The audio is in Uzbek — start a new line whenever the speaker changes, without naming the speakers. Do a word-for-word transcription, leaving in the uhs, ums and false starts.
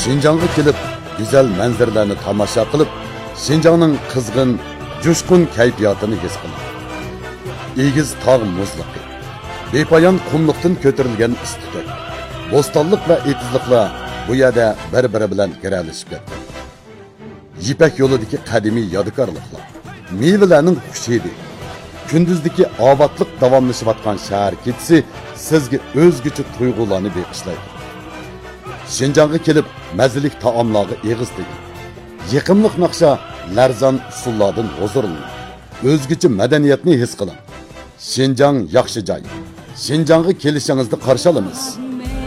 Şinjanğa kelib, güzel manzaralarni tomosha qilib, Şinjanning qizg'in, jo'shqin kayfiyatini his qiling. Egiz tog' muzliqi, bepoyon qumliqdan ko'tarilgan istitak, bo'stonliq va etizliqlar bu yerda bir-biri bilan giralishib ketdi. Yipak yo'lidagi qadimiy yodgorliklar, mevalarning xushidi, kunduzdagi obodlik davomlashayotgan shahar ketisi sizga o'zgacha tuyg'ularni beg'ishlaydi. Şinjanğa kelib, mazalik taomlarga eg'iz teging. Yiqimliq naqsha, larzon usullardan huzurlaning. O'zgacha madaniyatni his qiling. Şinjang yaxshi joy. Şinjanğa kelishingizni qarshi olamiz.